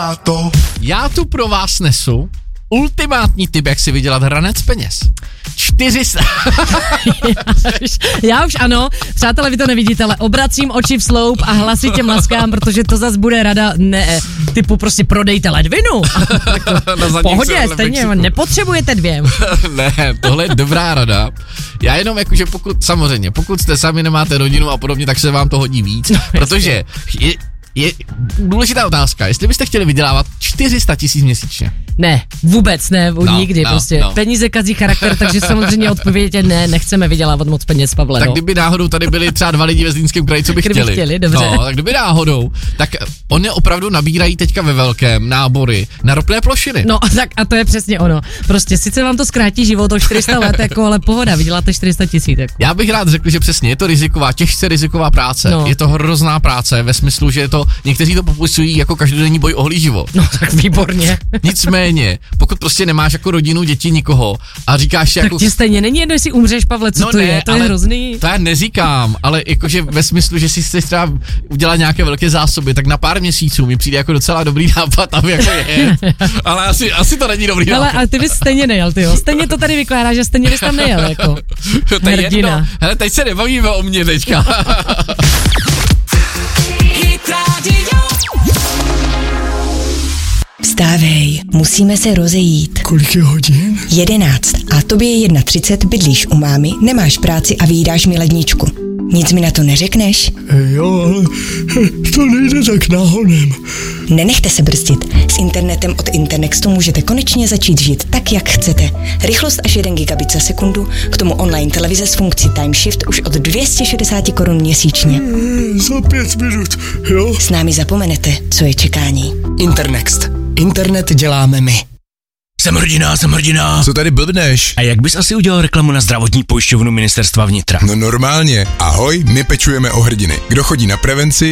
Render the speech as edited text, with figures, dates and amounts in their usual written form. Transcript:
Já tu pro vás nesu ultimátní tip, jak si vydělat hranec peněz. 400. Já už ano, přátelé, vy to nevidíte, ale obracím oči v sloup a hlasitě mlaskám, protože to zas bude rada, ne, typu prostě prodejte ledvinu. V pohodě, stejně nepotřebujete 2. Ne, tohle je dobrá rada. Já jenom jakože pokud jste sami, nemáte rodinu a podobně, tak se vám to hodí víc, protože je důležitá otázka, jestli byste chtěli vydělávat 400 000 měsíčně. Ne, vůbec ne, nikdy prostě. Peníze kazí charakter, takže samozřejmě odpovědět ne, nechceme vydělávat moc peněz, Pavle. Tak kdyby náhodou tady byli třeba 2 lidi ve Zlínském kraji, co by chtěli. Dobře. No, tak kdyby náhodou, tak oni opravdu nabírají teďka ve velkém nábory na ropné plošiny. No tak a to je přesně ono. Prostě sice vám to zkrátí život o 400 let, jako, ale pohoda, vyděláte 400 000. Jako. Já bych rád řekl, že přesně je to těžce riziková práce. No. Je to hrozná práce ve smyslu, že je to, někteří to popisují jako každodenní boj o holý život. No tak výborně. Nicméně, pokud prostě nemáš jako rodinu, děti, nikoho a říkáš tak jako... ti stejně není jedno, jestli umřeš, Pavle, co to je? To je hrozný. To já neříkám, ale jakože ve smyslu, že si chceš třeba udělat nějaké velké zásoby, tak na pár měsíců mi přijde jako docela dobrý nápad, aby jako je. Ale asi to není dobrý nápad. Ale ty bys stejně nejel, ty jo. Stejně to tady vykládá, že stejně bys tam nejel, jako hrdina. Hele, teď se nebavíme o mně teďka. Vstávej, musíme se rozejít. Kolik je hodin? 11. A tobě je 31, bydlíš u mámy, nemáš práci a vyjídáš mi ledničku. Nic mi na to neřekneš? Jo, ale to nejde tak náhodem. Nenechte se brzdit. S internetem od Internextu můžete konečně začít žít tak, jak chcete. Rychlost až 1 gigabit za sekundu, k tomu online televize s funkcí Time Shift už od 260 Kč měsíčně. Za 5 minut, jo? S námi zapomenete, co je čekání. Internext. Internet děláme my. Jsem hrdina. Co tady blbneš? A jak bys asi udělal reklamu na zdravotní pojišťovnu Ministerstva vnitra? No normálně. Ahoj, my pečujeme o hrdiny. Kdo chodí na prevenci,